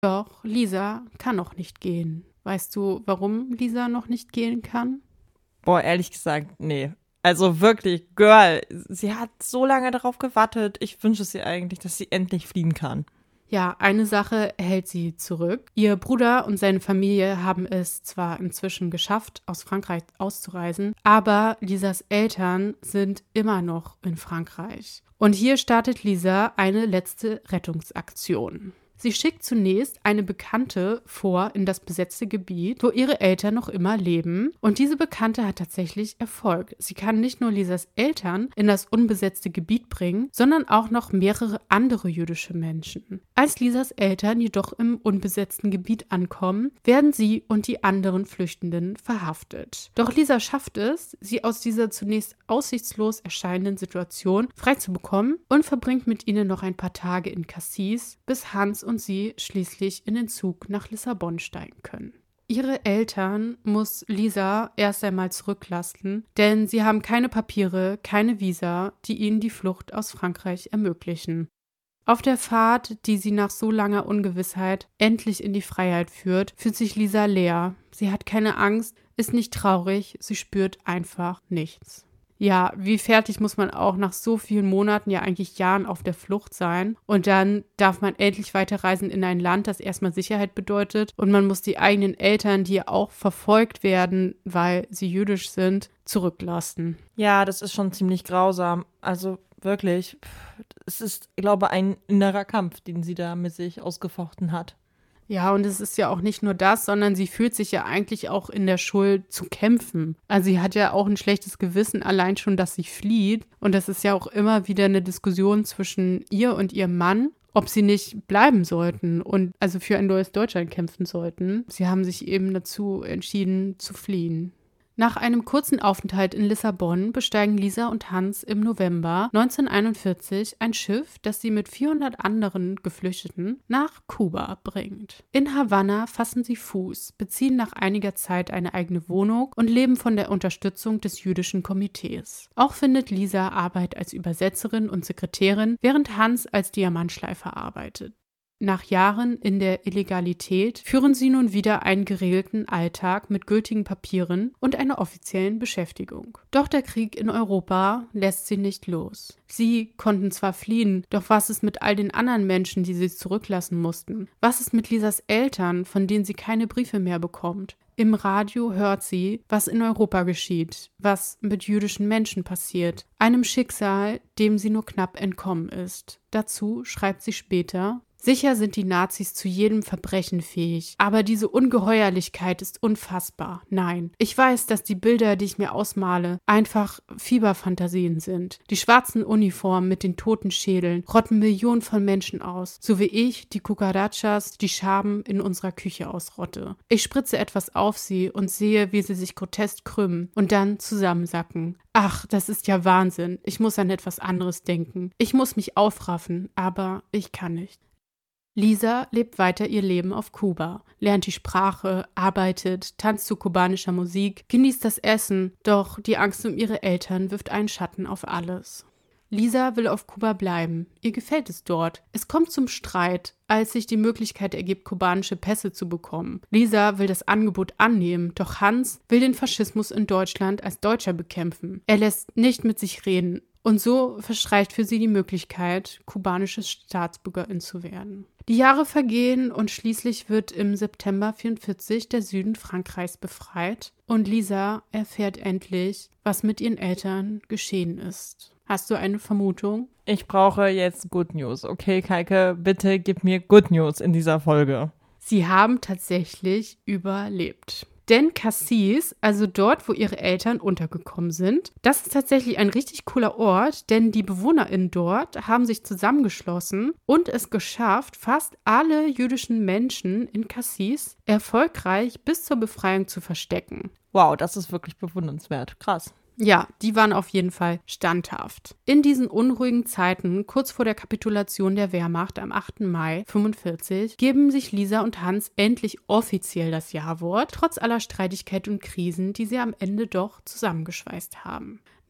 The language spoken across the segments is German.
Doch Lisa kann noch nicht gehen. Weißt du, warum Lisa noch nicht gehen kann? Boah, ehrlich gesagt, nee. Also wirklich, Girl, sie hat so lange darauf gewartet. Ich wünsche es ihr eigentlich, dass sie endlich fliehen kann. Ja, eine Sache hält sie zurück. Ihr Bruder und seine Familie haben es zwar inzwischen geschafft, aus Frankreich auszureisen, aber Lisas Eltern sind immer noch in Frankreich. Und hier startet Lisa eine letzte Rettungsaktion. Sie schickt zunächst eine Bekannte vor in das besetzte Gebiet, wo ihre Eltern noch immer leben. Und diese Bekannte hat tatsächlich Erfolg. Sie kann nicht nur Lisas Eltern in das unbesetzte Gebiet bringen, sondern auch noch mehrere andere jüdische Menschen. Als Lisas Eltern jedoch im unbesetzten Gebiet ankommen, werden sie und die anderen Flüchtenden verhaftet. Doch Lisa schafft es, sie aus dieser zunächst aussichtslos erscheinenden Situation freizubekommen und verbringt mit ihnen noch ein paar Tage in Cassis, bis Hans und sie schließlich in den Zug nach Lissabon steigen können. Ihre Eltern muss Lisa erst einmal zurücklassen, denn sie haben keine Papiere, keine Visa, die ihnen die Flucht aus Frankreich ermöglichen. Auf der Fahrt, die sie nach so langer Ungewissheit endlich in die Freiheit führt, fühlt sich Lisa leer. Sie hat keine Angst, ist nicht traurig, sie spürt einfach nichts. Ja, wie fertig muss man auch nach so vielen Monaten, ja eigentlich Jahren auf der Flucht sein. Und dann darf man endlich weiterreisen in ein Land, das erstmal Sicherheit bedeutet. Und man muss die eigenen Eltern, die ja auch verfolgt werden, weil sie jüdisch sind, zurücklassen. Ja, das ist schon ziemlich grausam. Also wirklich, es ist, glaube ich, ein innerer Kampf, den sie da mit sich ausgefochten hat. Ja, und es ist ja auch nicht nur das, sondern sie fühlt sich ja eigentlich auch in der Schuld zu kämpfen. Also sie hat ja auch ein schlechtes Gewissen, allein schon, dass sie flieht. Und das ist ja auch immer wieder eine Diskussion zwischen ihr und ihrem Mann, ob sie nicht bleiben sollten und also für ein neues Deutschland kämpfen sollten. Sie haben sich eben dazu entschieden, zu fliehen. Nach einem kurzen Aufenthalt in Lissabon besteigen Lisa und Hans im November 1941 ein Schiff, das sie mit 400 anderen Geflüchteten nach Kuba bringt. In Havanna fassen sie Fuß, beziehen nach einiger Zeit eine eigene Wohnung und leben von der Unterstützung des jüdischen Komitees. Auch findet Lisa Arbeit als Übersetzerin und Sekretärin, während Hans als Diamantschleifer arbeitet. Nach Jahren in der Illegalität führen sie nun wieder einen geregelten Alltag mit gültigen Papieren und einer offiziellen Beschäftigung. Doch der Krieg in Europa lässt sie nicht los. Sie konnten zwar fliehen, doch was ist mit all den anderen Menschen, die sie zurücklassen mussten? Was ist mit Lisas Eltern, von denen sie keine Briefe mehr bekommt? Im Radio hört sie, was in Europa geschieht, was mit jüdischen Menschen passiert, einem Schicksal, dem sie nur knapp entkommen ist. Dazu schreibt sie später: Sicher sind die Nazis zu jedem Verbrechen fähig, aber diese Ungeheuerlichkeit ist unfassbar. Nein, ich weiß, dass die Bilder, die ich mir ausmale, einfach Fieberfantasien sind. Die schwarzen Uniformen mit den toten Schädeln rotten Millionen von Menschen aus, so wie ich die Cucarachas, die Schaben in unserer Küche ausrotte. Ich spritze etwas auf sie und sehe, wie sie sich grotesk krümmen und dann zusammensacken. Ach, das ist ja Wahnsinn. Ich muss an etwas anderes denken. Ich muss mich aufraffen, aber ich kann nicht. Lisa lebt weiter ihr Leben auf Kuba, lernt die Sprache, arbeitet, tanzt zu kubanischer Musik, genießt das Essen, doch die Angst um ihre Eltern wirft einen Schatten auf alles. Lisa will auf Kuba bleiben, ihr gefällt es dort. Es kommt zum Streit, als sich die Möglichkeit ergibt, kubanische Pässe zu bekommen. Lisa will das Angebot annehmen, doch Hans will den Faschismus in Deutschland als Deutscher bekämpfen. Er lässt nicht mit sich reden. Und so verstreicht für sie die Möglichkeit, kubanische Staatsbürgerin zu werden. Die Jahre vergehen und schließlich wird im September 1944 der Süden Frankreichs befreit und Lisa erfährt endlich, was mit ihren Eltern geschehen ist. Hast du eine Vermutung? Ich brauche jetzt Good News. Okay, Kaike, bitte gib mir Good News in dieser Folge. Sie haben tatsächlich überlebt. Denn Cassis, also dort, wo ihre Eltern untergekommen sind, das ist tatsächlich ein richtig cooler Ort, denn die BewohnerInnen dort haben sich zusammengeschlossen und es geschafft, fast alle jüdischen Menschen in Cassis erfolgreich bis zur Befreiung zu verstecken. Wow, das ist wirklich bewundernswert. Krass. Ja, die waren auf jeden Fall standhaft. In diesen unruhigen Zeiten, kurz vor der Kapitulation der Wehrmacht am 8. Mai 1945, geben sich Lisa und Hans endlich offiziell das Ja-Wort, trotz aller Streitigkeit und Krisen, die sie am Ende doch zusammengeschweißt haben.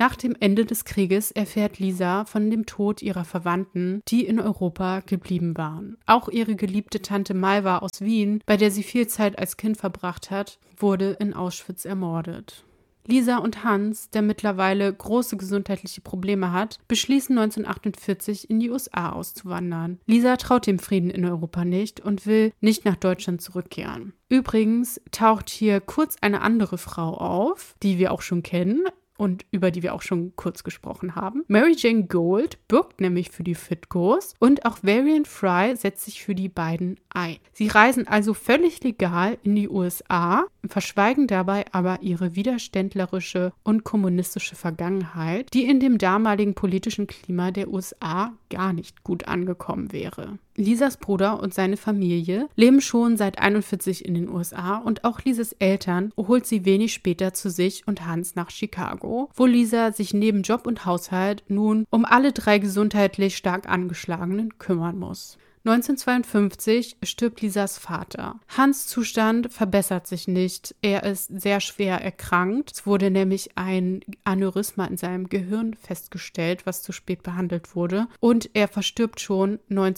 Nach dem Ende des Krieges erfährt Lisa von dem Tod ihrer Verwandten, die in Europa geblieben waren. Auch ihre geliebte Tante Malva aus Wien, bei der sie viel Zeit als Kind verbracht hat, wurde in Auschwitz ermordet. Lisa und Hans, der mittlerweile große gesundheitliche Probleme hat, beschließen 1948 in die USA auszuwandern. Lisa traut dem Frieden in Europa nicht und will nicht nach Deutschland zurückkehren. Übrigens taucht hier kurz eine andere Frau auf, die wir auch schon kennen und über die wir auch schon kurz gesprochen haben. Mary Jane Gold bürgt nämlich für die Fitgos und auch Varian Fry setzt sich für die beiden ein. Sie reisen also völlig legal in die USA, verschweigen dabei aber ihre widerständlerische und kommunistische Vergangenheit, die in dem damaligen politischen Klima der USA gar nicht gut angekommen wäre. Lisas Bruder und seine Familie leben schon seit 1941 in den USA und auch Lisas Eltern holt sie wenig später zu sich und Hans nach Chicago, wo Lisa sich neben Job und Haushalt nun um alle 3 gesundheitlich stark Angeschlagenen kümmern muss. 1952 stirbt Lisas Vater. Hans' Zustand verbessert sich nicht. Er ist sehr schwer erkrankt. Es wurde nämlich ein Aneurysma in seinem Gehirn festgestellt, was zu spät behandelt wurde. Und er verstirbt schon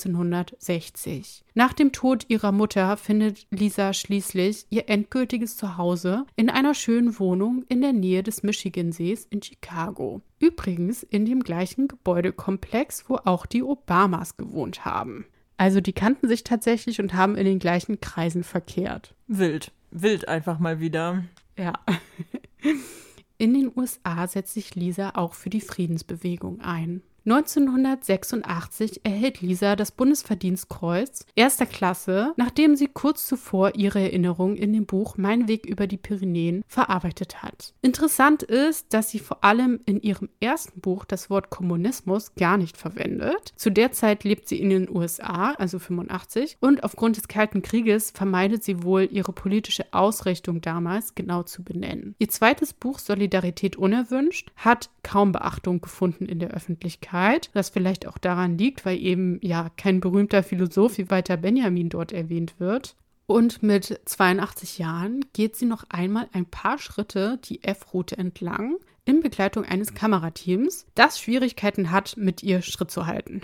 1960. Nach dem Tod ihrer Mutter findet Lisa schließlich ihr endgültiges Zuhause in einer schönen Wohnung in der Nähe des Michigansees in Chicago. Übrigens in dem gleichen Gebäudekomplex, wo auch die Obamas gewohnt haben. Also die kannten sich tatsächlich und haben in den gleichen Kreisen verkehrt. Wild. Wild einfach mal wieder. Ja. In den USA setzt sich Lisa auch für die Friedensbewegung ein. 1986 erhält Lisa das Bundesverdienstkreuz erster Klasse, nachdem sie kurz zuvor ihre Erinnerung in dem Buch Mein Weg über die Pyrenäen verarbeitet hat. Interessant ist, dass sie vor allem in ihrem ersten Buch das Wort Kommunismus gar nicht verwendet. Zu der Zeit lebt sie in den USA, also 85, und aufgrund des Kalten Krieges vermeidet sie wohl, ihre politische Ausrichtung damals genau zu benennen. Ihr zweites Buch Solidarität unerwünscht hat kaum Beachtung gefunden in der Öffentlichkeit. Das vielleicht auch daran liegt, weil eben ja kein berühmter Philosoph wie Walter Benjamin dort erwähnt wird. Und mit 82 Jahren geht sie noch einmal ein paar Schritte die F-Route entlang in Begleitung eines Kamerateams, das Schwierigkeiten hat, mit ihr Schritt zu halten.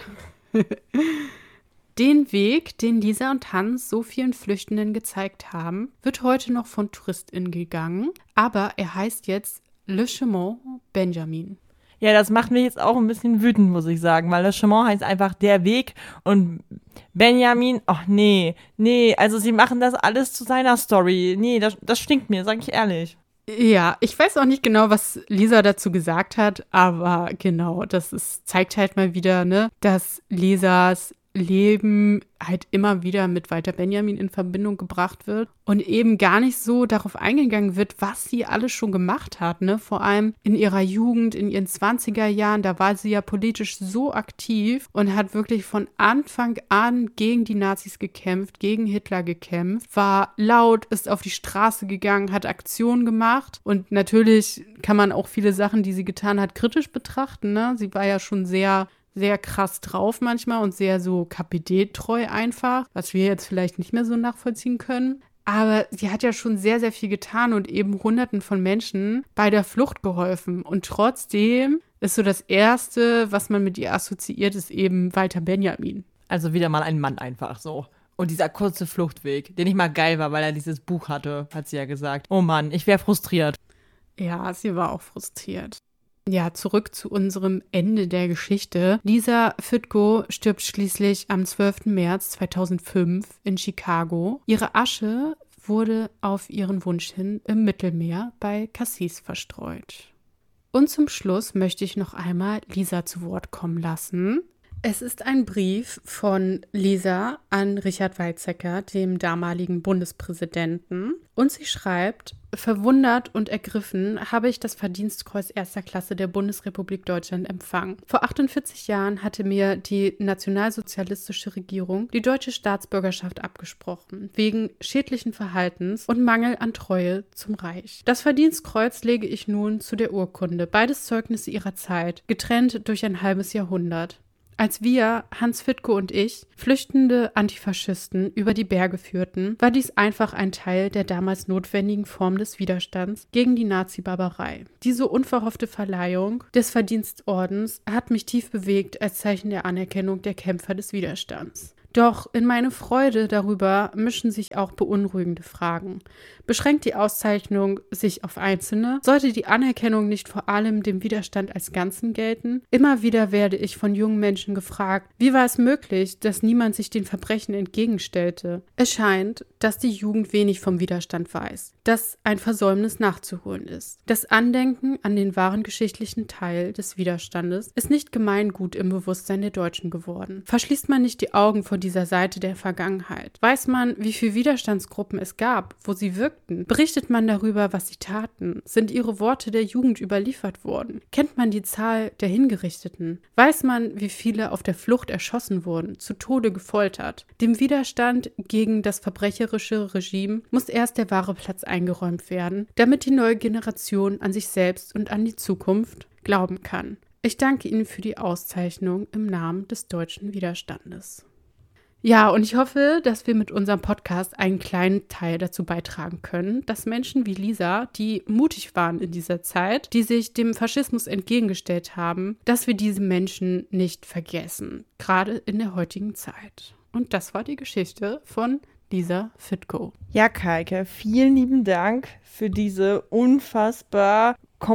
Den Weg, den Lisa und Hans so vielen Flüchtenden gezeigt haben, wird heute noch von TouristInnen gegangen, aber er heißt jetzt Le Chemin Benjamin. Ja, das macht mich jetzt auch ein bisschen wütend, muss ich sagen, weil Le Chemin heißt einfach der Weg und Benjamin, ach nee, also sie machen das alles zu seiner Story. Nee, das stinkt mir, sag ich ehrlich. Ja, ich weiß auch nicht genau, was Lisa dazu gesagt hat, aber genau, zeigt halt mal wieder, ne, dass Lisas Leben halt immer wieder mit Walter Benjamin in Verbindung gebracht wird und eben gar nicht so darauf eingegangen wird, was sie alles schon gemacht hat, ne? Vor allem in ihrer Jugend, in ihren 20er Jahren, da war sie ja politisch so aktiv und hat wirklich von Anfang an gegen die Nazis gekämpft, gegen Hitler gekämpft, war laut, ist auf die Straße gegangen, hat Aktionen gemacht und natürlich kann man auch viele Sachen, die sie getan hat, kritisch betrachten, ne? Sie war ja schon sehr krass drauf manchmal und sehr so KPD-treu einfach, was wir jetzt vielleicht nicht mehr so nachvollziehen können. Aber sie hat ja schon sehr, sehr viel getan und eben Hunderten von Menschen bei der Flucht geholfen. Und trotzdem ist so das Erste, was man mit ihr assoziiert, ist eben Walter Benjamin. Also wieder mal ein Mann einfach so. Und dieser kurze Fluchtweg, der nicht mal geil war, weil er dieses Buch hatte, hat sie ja gesagt. Oh Mann, ich wäre frustriert. Ja, sie war auch frustriert. Ja, zurück zu unserem Ende der Geschichte. Lisa Fitgo stirbt schließlich am 12. März 2005 in Chicago. Ihre Asche wurde auf ihren Wunsch hin im Mittelmeer bei Cassis verstreut. Und zum Schluss möchte ich noch einmal Lisa zu Wort kommen lassen. Es ist ein Brief von Lisa an Richard Weizsäcker, dem damaligen Bundespräsidenten. Und sie schreibt: Verwundert und ergriffen habe ich das Verdienstkreuz erster Klasse der Bundesrepublik Deutschland empfangen. Vor 48 Jahren hatte mir die nationalsozialistische Regierung die deutsche Staatsbürgerschaft abgesprochen, wegen schädlichen Verhaltens und Mangel an Treue zum Reich. Das Verdienstkreuz lege ich nun zu der Urkunde, beides Zeugnisse ihrer Zeit, getrennt durch ein halbes Jahrhundert. Als wir, Hans Fitko und ich, flüchtende Antifaschisten über die Berge führten, war dies einfach ein Teil der damals notwendigen Form des Widerstands gegen die Nazi-Barbarei. Diese unverhoffte Verleihung des Verdienstordens hat mich tief bewegt als Zeichen der Anerkennung der Kämpfer des Widerstands. Doch in meine Freude darüber mischen sich auch beunruhigende Fragen. Beschränkt die Auszeichnung sich auf Einzelne? Sollte die Anerkennung nicht vor allem dem Widerstand als Ganzen gelten? Immer wieder werde ich von jungen Menschen gefragt, wie war es möglich, dass niemand sich den Verbrechen entgegenstellte? Es scheint, dass die Jugend wenig vom Widerstand weiß, dass ein Versäumnis nachzuholen ist. Das Andenken an den wahren geschichtlichen Teil des Widerstandes ist nicht Gemeingut im Bewusstsein der Deutschen geworden. Verschließt man nicht die Augen vor dieser Seite der Vergangenheit? Weiß man, wie viele Widerstandsgruppen es gab, wo sie wirkten? Berichtet man darüber, was sie taten? Sind ihre Worte der Jugend überliefert worden? Kennt man die Zahl der Hingerichteten? Weiß man, wie viele auf der Flucht erschossen wurden, zu Tode gefoltert? Dem Widerstand gegen das verbrecherische Regime muss erst der wahre Platz eingeräumt werden, damit die neue Generation an sich selbst und an die Zukunft glauben kann. Ich danke Ihnen für die Auszeichnung im Namen des deutschen Widerstandes. Ja, und ich hoffe, dass wir mit unserem Podcast einen kleinen Teil dazu beitragen können, dass Menschen wie Lisa, die mutig waren in dieser Zeit, die sich dem Faschismus entgegengestellt haben, dass wir diese Menschen nicht vergessen, gerade in der heutigen Zeit. Und das war die Geschichte von Lisa Fitko. Ja, Kaike, vielen lieben Dank für diese unfassbar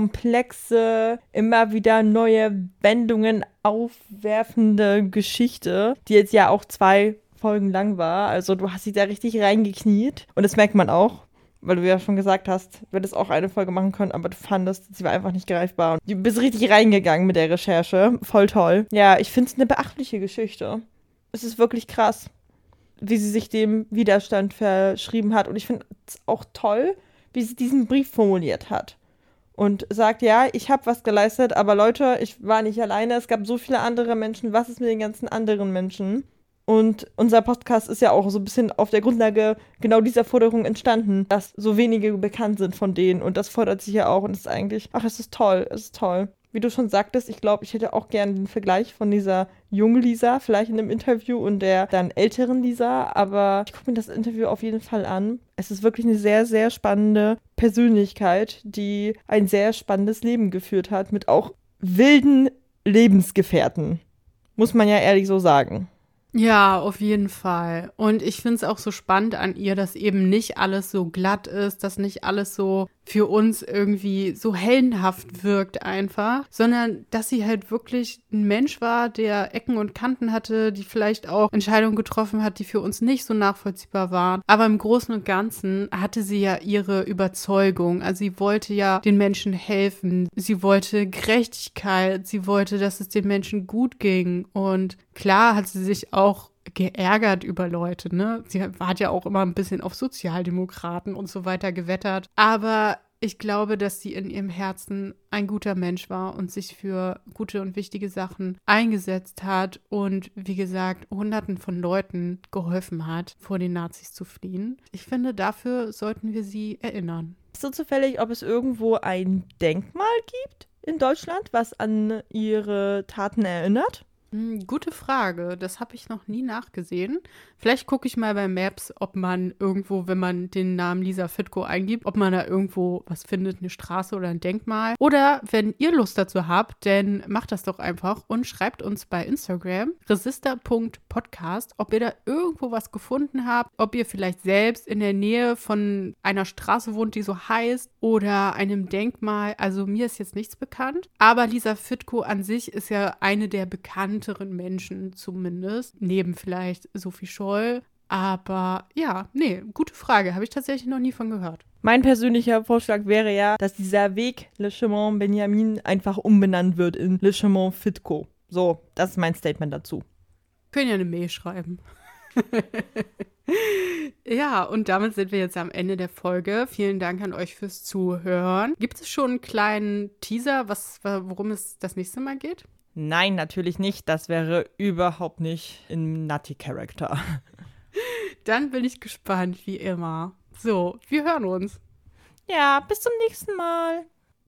komplexe, immer wieder neue Wendungen aufwerfende Geschichte, die jetzt ja auch 2 Folgen lang war. Also du hast dich da richtig reingekniet. Und das merkt man auch, weil du ja schon gesagt hast, du hättest auch eine Folge machen können, aber du fandest, sie war einfach nicht greifbar. Und du bist richtig reingegangen mit der Recherche. Voll toll. Ja, ich finde es eine beachtliche Geschichte. Es ist wirklich krass, wie sie sich dem Widerstand verschrieben hat. Und ich finde es auch toll, wie sie diesen Brief formuliert hat. Und sagt, ja, ich habe was geleistet, aber Leute, ich war nicht alleine. Es gab so viele andere Menschen. Was ist mit den ganzen anderen Menschen? Und unser Podcast ist ja auch so ein bisschen auf der Grundlage genau dieser Forderung entstanden, dass so wenige bekannt sind von denen. Und das fordert sich ja auch. Und es ist eigentlich, es ist toll, es ist toll. Wie du schon sagtest, ich glaube, ich hätte auch gerne den Vergleich von dieser jungen Lisa, vielleicht in einem Interview, und der dann älteren Lisa. Aber ich gucke mir das Interview auf jeden Fall an. Es ist wirklich eine sehr, sehr spannende Persönlichkeit, die ein sehr spannendes Leben geführt hat, mit auch wilden Lebensgefährten. Muss man ja ehrlich so sagen. Ja, auf jeden Fall. Und ich finde es auch so spannend an ihr, dass eben nicht alles so glatt ist, dass nicht alles so für uns irgendwie so heldenhaft wirkt einfach, sondern dass sie halt wirklich ein Mensch war, der Ecken und Kanten hatte, die vielleicht auch Entscheidungen getroffen hat, die für uns nicht so nachvollziehbar waren. Aber im Großen und Ganzen hatte sie ja ihre Überzeugung. Also sie wollte ja den Menschen helfen. Sie wollte Gerechtigkeit. Sie wollte, dass es den Menschen gut ging. Und klar hat sie sich auch geärgert über Leute, ne? Sie hat ja auch immer ein bisschen auf Sozialdemokraten und so weiter gewettert. Aber ich glaube, dass sie in ihrem Herzen ein guter Mensch war und sich für gute und wichtige Sachen eingesetzt hat und, wie gesagt, Hunderten von Leuten geholfen hat, vor den Nazis zu fliehen. Ich finde, dafür sollten wir sie erinnern. Ist so zufällig, ob es irgendwo ein Denkmal gibt in Deutschland, was an ihre Taten erinnert? Gute Frage. Das habe ich noch nie nachgesehen. Vielleicht gucke ich mal bei Maps, ob man irgendwo, wenn man den Namen Lisa Fitko eingibt, ob man da irgendwo was findet, eine Straße oder ein Denkmal. Oder wenn ihr Lust dazu habt, dann macht das doch einfach und schreibt uns bei Instagram resista.podcast, ob ihr da irgendwo was gefunden habt, ob ihr vielleicht selbst in der Nähe von einer Straße wohnt, die so heißt, oder einem Denkmal. Also mir ist jetzt nichts bekannt. Aber Lisa Fitko an sich ist ja eine der bekannteren Menschen zumindest, neben vielleicht Sophie Scholl. Aber ja, nee, gute Frage. Habe ich tatsächlich noch nie von gehört. Mein persönlicher Vorschlag wäre ja, dass dieser Weg Le Chemin Benjamin einfach umbenannt wird in Le Chemin Fitko. So, das ist mein Statement dazu. Können ja eine Mail schreiben. Ja, und damit sind wir jetzt am Ende der Folge. Vielen Dank an euch fürs Zuhören. Gibt es schon einen kleinen Teaser, worum es das nächste Mal geht? Nein, natürlich nicht. Das wäre überhaupt nicht im Nutty-Charakter. Dann bin ich gespannt, wie immer. So, wir hören uns. Ja, bis zum nächsten Mal.